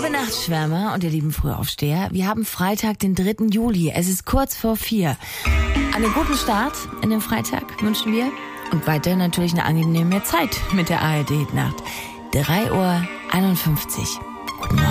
Liebe Nachtschwärmer und ihr lieben Frühaufsteher, wir haben Freitag, den 3. Juli. Es ist kurz vor 4. Einen guten Start in den Freitag wünschen wir. Und weiter natürlich eine angenehme Zeit mit der ARD-Nacht. 3:51 Uhr. Guten Morgen.